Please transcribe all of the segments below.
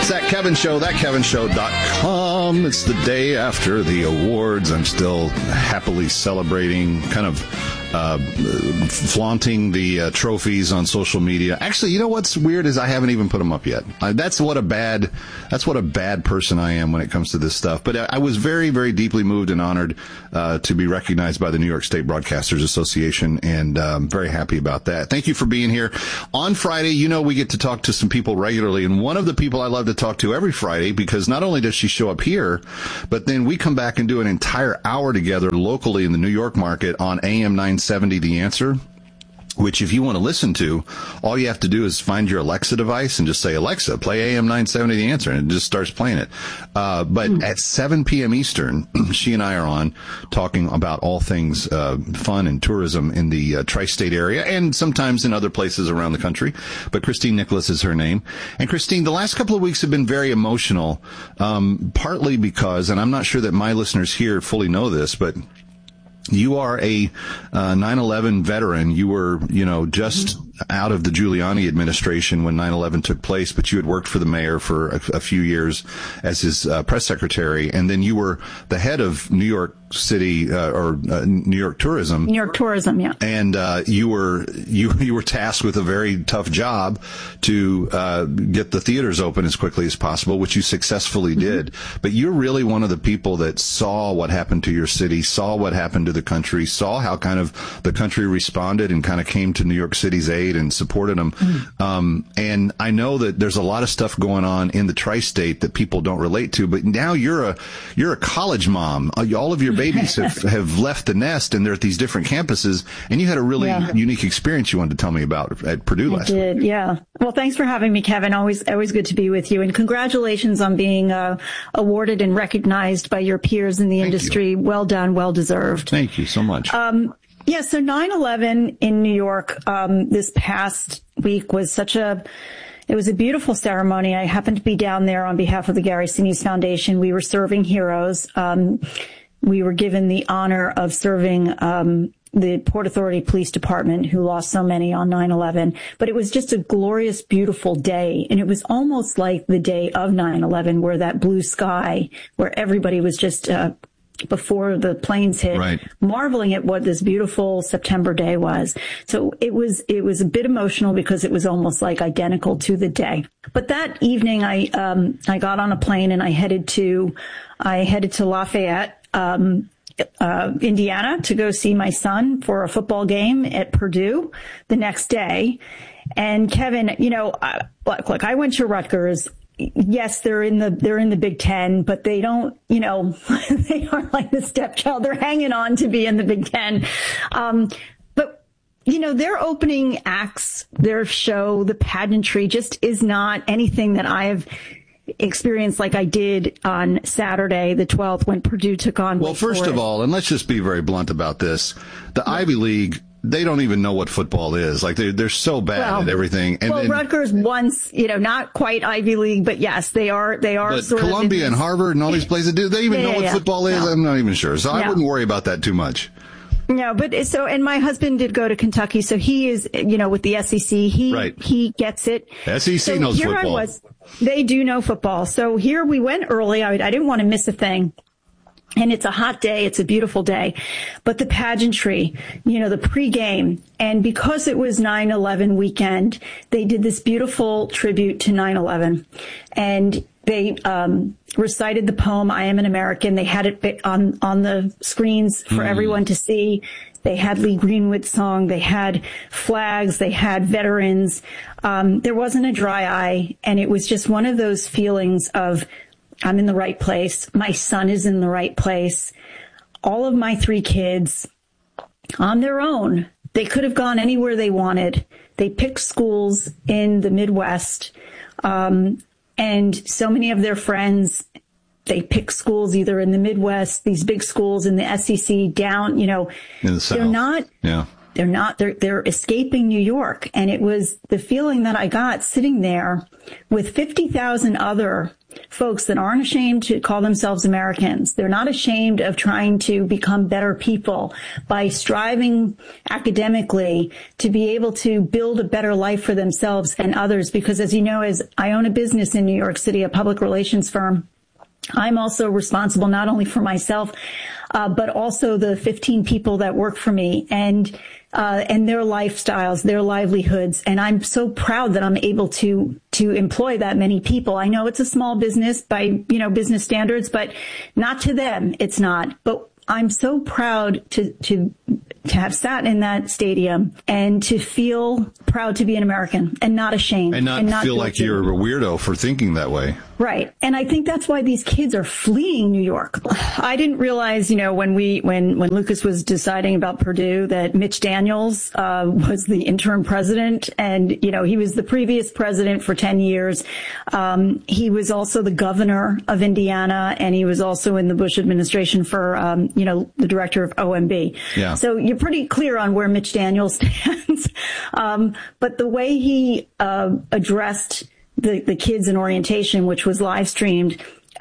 It's That Kevin Show, thatkevinshow.com. It's the day after the awards. I'm still happily celebrating, kind of flaunting the trophies on social media. Actually, you know what's weird is I haven't even put them up yet. That's what a bad person I am when it comes to this stuff. But I was very, very deeply moved and honored to be recognized by the New York State Broadcasters Association, and very happy about that. Thank you for being here. On Friday, we get to talk to some people regularly, and one of the people I love to talk to every Friday, because not only does she show up here, but then we come back and do an entire hour together locally in the New York market on AM 970 The Answer, which if you want to listen to, all you have to do is find your Alexa device and just say, Alexa, play AM 970 The Answer, and it just starts playing it. But at 7 p.m. Eastern, she and I are on talking about all things fun and tourism in the tri-state area and sometimes in other places around the country. But Christine Nicholas is her name. And Christine, the last couple of weeks have been very emotional, partly because, and I'm not sure that my listeners here fully know this, but you are a 9/11 veteran. You were, just out of the Giuliani administration when 9/11 took place, but you had worked for the mayor for a few years as his press secretary, and then you were the head of New York City New York Tourism. New York Tourism, yeah. And you were tasked with a very tough job to get the theaters open as quickly as possible, which you successfully did. But you're really one of the people that saw what happened to your city, saw what happened to the country, saw how kind of the country responded and kind of came to New York City's aid and supported them. And I know that there's a lot of stuff going on in the tri-state that people don't relate to, but now you're a college mom. All of your babies have left the nest and they're at these different campuses, and you had a really unique experience you wanted to tell me about at Purdue last week. I did, yeah. Well, thanks for having me, Kevin. Always good to be with you, and congratulations on being awarded and recognized by your peers in the industry. You. Well done, well deserved. Thank you so much. So 9/11 in New York this past week was it was a beautiful ceremony. I happened to be down there on behalf of the Gary Sinise Foundation. We were serving heroes. We were given the honor of serving the Port Authority Police Department, who lost so many on 9/11. But it was just a glorious, beautiful day. And it was almost like the day of 9/11, where that blue sky, where everybody was just before the planes hit, marveling at what this beautiful September day was. So it was a bit emotional because it was almost like identical to the day. But that evening, I got on a plane and I headed to Lafayette, Indiana, to go see my son for a football game at Purdue the next day. And Kevin, look, I went to Rutgers. Yes, they're in the Big Ten, but they don't, they aren't like the stepchild. They're hanging on to be in the Big Ten. But their opening acts, their show, the pageantry just is not anything that I have experienced like I did on Saturday, the 12th, when Purdue took on. Well, first of all, and let's just be very blunt about this, the Ivy League, they don't even know what football is. Like they're so bad at everything. And Rutgers once, not quite Ivy League, but yes, they are. But sort Columbia and Harvard and all these places, do they even know what football is? No. I'm not even sure. So I wouldn't worry about that too much. No, but and my husband did go to Kentucky, so he is, with the SEC, he gets it. SEC knows football. They do know football. So here we went early. I didn't want to miss a thing. And it's a hot day. It's a beautiful day. But the pageantry, the pregame, and because it was 9/11 weekend, they did this beautiful tribute to 9/11. And they recited the poem, I Am an American. They had it on the screens for everyone to see. They had Lee Greenwood's song. They had flags. They had veterans. There wasn't a dry eye. And it was just one of those feelings of, I'm in the right place. My son is in the right place. All of my 3 kids on their own. They could have gone anywhere they wanted. They picked schools in the Midwest. And so many of their friends, they pick schools either in the Midwest, these big schools in the SEC down, in the South. They're escaping New York. And it was the feeling that I got sitting there with 50,000 other folks that aren't ashamed to call themselves Americans. They're not ashamed of trying to become better people by striving academically to be able to build a better life for themselves and others. Because as you know, as I own a business in New York City, a public relations firm, I'm also responsible not only for myself, but also the 15 people that work for me and their lifestyles, their livelihoods. And I'm so proud that I'm able to employ that many people. I know it's a small business by, business standards, but not to them. It's not. But I'm so proud to have sat in that stadium and to feel proud to be an American and not ashamed. And not feel like you're a weirdo for thinking that way. Right. And I think that's why these kids are fleeing New York. I didn't realize, when Lucas was deciding about Purdue that Mitch Daniels, was the interim president. And, he was the previous president for 10 years. He was also the governor of Indiana, and he was also in the Bush administration for, the director of OMB. Yeah. So you're pretty clear on where Mitch Daniels stands. But the way he, addressed the kids in orientation, which was live streamed,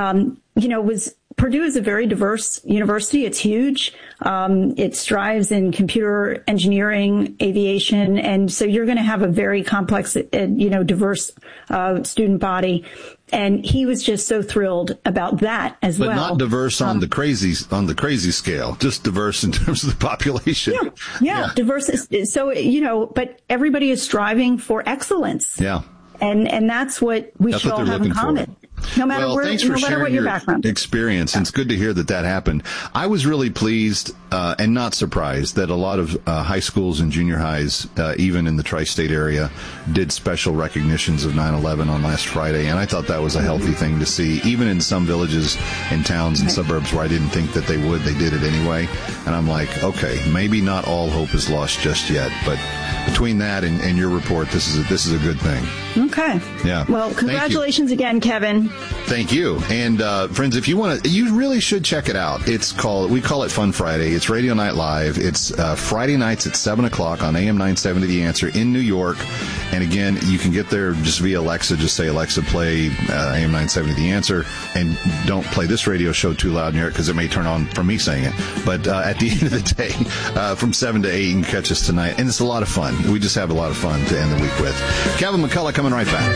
Purdue is a very diverse university. It's huge. It strives in computer engineering, aviation. And so you're going to have a very complex, diverse, student body. And he was just so thrilled about that as well. But not diverse on the crazy scale, just diverse in terms of the population. Yeah. Diverse. So, but everybody is striving for excellence. Yeah. And that's what we should all have in common. No matter thanks for sharing what your background experience. It's good to hear that happened. I was really pleased and not surprised that a lot of high schools and junior highs, even in the tri-state area, did special recognitions of 9/11 on last Friday. And I thought that was a healthy thing to see. Even in some villages and towns and suburbs where I didn't think that they would, they did it anyway. And I'm like, okay, maybe not all hope is lost just yet. But between that and your report, this is a good thing. Okay. Yeah. Well, congratulations again, Kevin. Thank you. And friends, if you want to, you really should check it out. We call it Fun Friday. It's Radio Night Live. It's Friday nights at 7 o'clock on AM 970 The Answer in New York. And again, you can get there just via Alexa. Just say, Alexa, play AM 970 The Answer. And don't play this radio show too loud in here because it may turn on from me saying it. But at the end of the day, from 7 to 8, you can catch us tonight. And it's a lot of fun. We just have a lot of fun to end the week with. Kevin McCullough coming right back.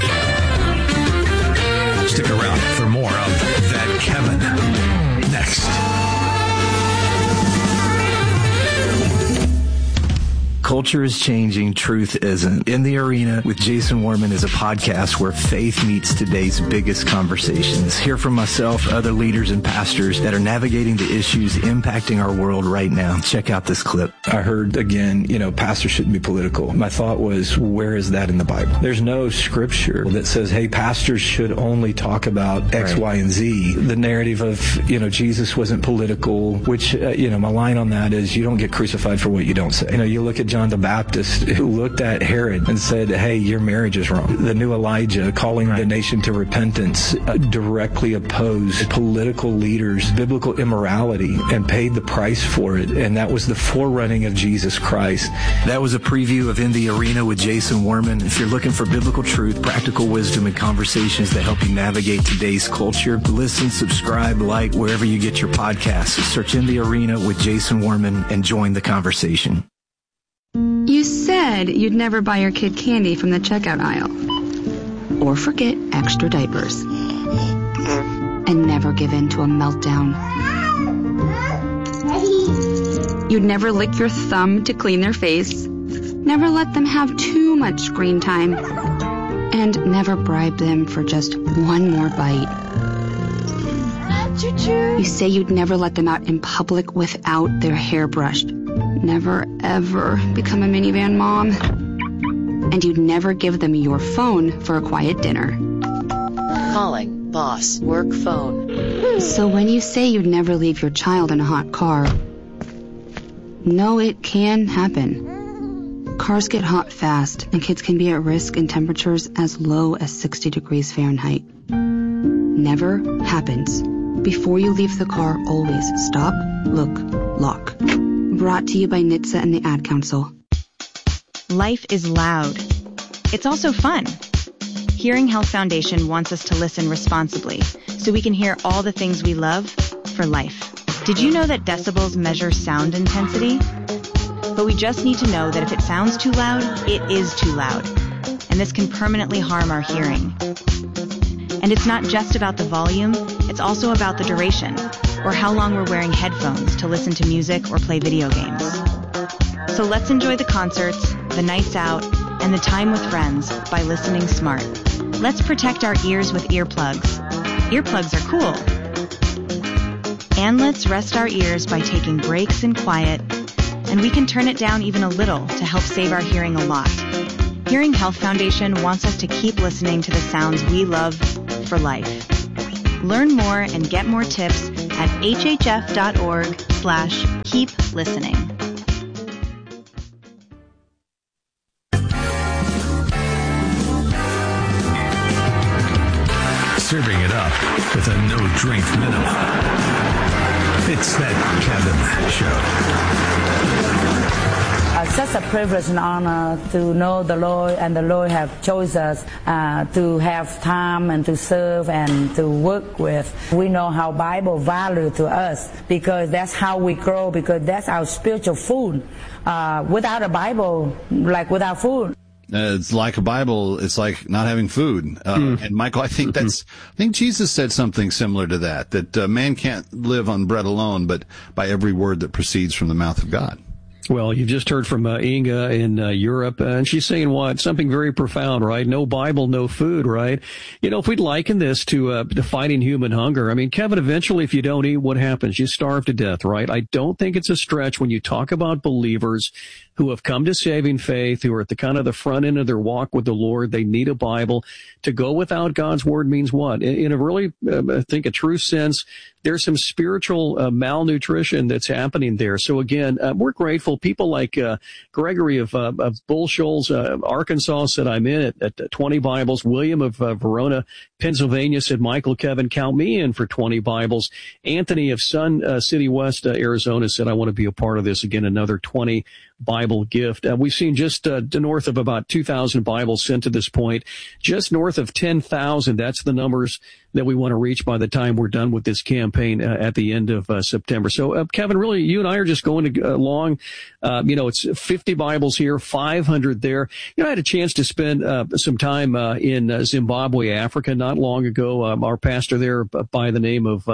Stick around for more of That Kevin next. Culture is changing, truth isn't. In the Arena with Jason Warman is a podcast where faith meets today's biggest conversations. Hear from myself, other leaders and pastors that are navigating the issues impacting our world right now. Check out this clip. I heard again, pastors shouldn't be political. My thought was, where is that in the Bible? There's no scripture that says, hey, pastors should only talk about X, Y, and Z. The narrative of, Jesus wasn't political, which, my line on that is you don't get crucified for what you don't say. You look at John the Baptist, who looked at Herod and said, hey, your marriage is wrong. The new Elijah calling the nation to repentance directly opposed political leaders' biblical immorality and paid the price for it. And that was the forerunning of Jesus Christ. That was a preview of In the Arena with Jason Warman. If you're looking for biblical truth, practical wisdom, and conversations that help you navigate today's culture, listen, subscribe, like wherever you get your podcasts. Search In the Arena with Jason Warman and join the conversation. You said you'd never buy your kid candy from the checkout aisle. Or forget extra diapers. And never give in to a meltdown. You'd never lick your thumb to clean their face. Never let them have too much screen time. And never bribe them for just one more bite. You say you'd never let them out in public without their hair brushed. Never, ever become a minivan mom. And you'd never give them your phone for a quiet dinner. Calling boss work phone. So when you say you'd never leave your child in a hot car, no, it can happen. Cars get hot fast, and kids can be at risk in temperatures as low as 60 degrees Fahrenheit. Never happens. Before you leave the car, always stop, look, lock. Brought to you by NHTSA and the Ad Council. Life is loud. It's also fun. Hearing Health Foundation wants us to listen responsibly so we can hear all the things we love for life. Did you know that decibels measure sound intensity? But we just need to know that if it sounds too loud, it is too loud. And this can permanently harm our hearing. And it's not just about the volume, it's also about the duration, or how long we're wearing headphones to listen to music or play video games. So let's enjoy the concerts, the nights out, and the time with friends by listening smart. Let's protect our ears with earplugs. Earplugs are cool. And let's rest our ears by taking breaks in quiet, and we can turn it down even a little to help save our hearing a lot. Hearing Health Foundation wants us to keep listening to the sounds we love for life. Learn more and get more tips at hhf.org/keep listening. Serving it up with a no-drink minimum. It's that Kevin Show. It's such a privilege and honor to know the Lord, and the Lord have chosen us to have time and to serve and to work with. We know how Bible value to us because that's how we grow, because that's our spiritual food. Without a Bible, like without food. It's like a Bible. It's like not having food. And Michael, I think Jesus said something similar to that man can't live on bread alone, but by every word that proceeds from the mouth of God. Well, you've just heard from Inga in Europe, and she's saying what? Something very profound, right? No Bible, no food, right? You know, if we'd liken this to fighting human hunger, I mean, Kevin, eventually if you don't eat, what happens? You starve to death, right? I don't think it's a stretch when you talk about believers who have come to saving faith, who are at the kind of the front end of their walk with the Lord. They need a Bible. To go without God's word means what? In a really, I think, a true sense, there's some spiritual malnutrition that's happening there. So again, we're grateful. People like Gregory of Bull Shoals, Arkansas, said I'm in at 20 Bibles. William of Verona, Pennsylvania, said, Michael, Kevin, count me in for 20 Bibles. Anthony of Sun City West, Arizona, said, I want to be a part of this. Again, another 20 Bible gift. We've seen just north of about 2,000 Bibles sent to this point, just north of 10,000. That's the numbers that we want to reach by the time we're done with this campaign at the end of September. So, Kevin, really, you and I are just going along. It's 50 Bibles here, 500 there. You know, I had a chance to spend some time in Zimbabwe, Africa, not long ago. Our pastor there by the name of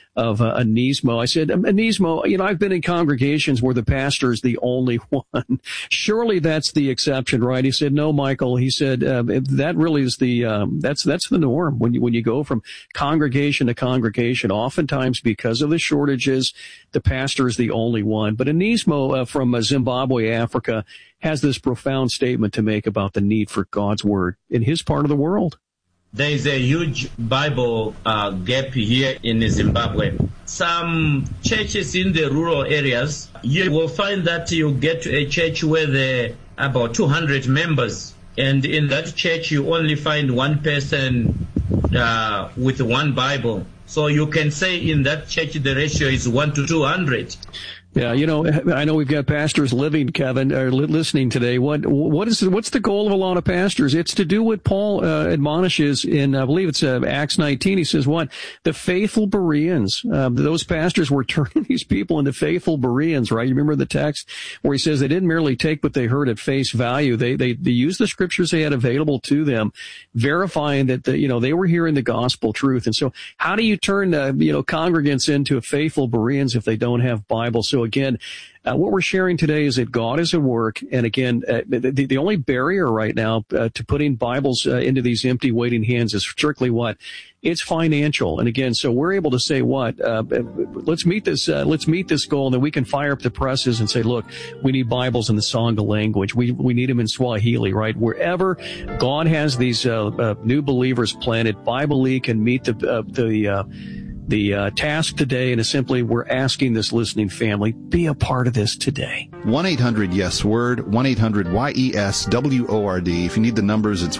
Anismo. I said, Anismo, you know, I've been in congregations where the pastor is the only one. Surely that's the exception, right? He said, no, Michael. He said, that really is that's the norm when you go from congregation to congregation. Oftentimes because of the shortages, the pastor is the only one. But Anismo from Zimbabwe, Africa, has this profound statement to make about the need for God's word in his part of the world. There is a huge Bible gap here in Zimbabwe. Some churches in the rural areas, you will find that you get to a church where there are about 200 members. And in that church, you only find one person with one Bible. So you can say in that church, the ratio is 1 to 200. Yeah, you know, I know we've got pastors living, Kevin, or listening today. What's the goal of a lot of pastors? It's to do what Paul admonishes in, I believe it's Acts 19. He says, what? The faithful Bereans. Those pastors were turning these people into faithful Bereans, right? You remember the text where he says they didn't merely take what they heard at face value. They used the scriptures they had available to them, verifying that they were hearing the gospel truth. And so how do you turn congregants into faithful Bereans if they don't have Bibles? So again, what we're sharing today is that God is at work. And again, the only barrier right now to putting Bibles into these empty waiting hands is strictly what? It's financial. And again, so we're able to say what? Let's meet this goal, and then we can fire up the presses and say, look, we need Bibles in the Sangha language. We need them in Swahili, right? Wherever God has these new believers planted, Bible League can meet the The task today, and is simply, we're asking this listening family, be a part of this today. 1-800-YES-WORD, 1-800-YES-WORD. If you need the numbers, it's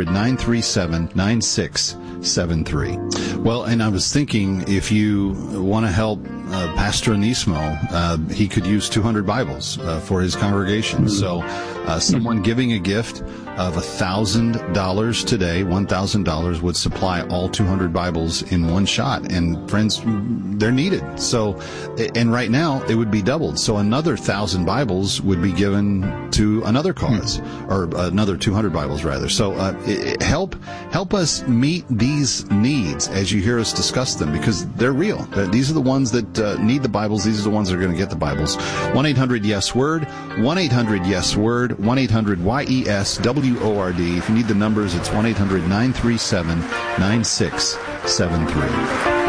1-800-937-9673. Well, and I was thinking, if you want to help Pastor Anismo, he could use 200 Bibles for his congregation. So someone giving a gift of $1,000 today, $1,000 would supply all 200 Bibles in one shot. And friends, they're needed. So, and right now it would be doubled. So another 1,000 Bibles would be given to another cause, or another 200 Bibles rather. So help us meet these needs as you hear us discuss them, because they're real. These are the ones that need the Bibles. These are the ones that are going to get the Bibles. 1-800-YES-WORD, 1-800-YES-WORD, 1-800-YES-WORD. If you need the numbers, it's 1-800-937-9673.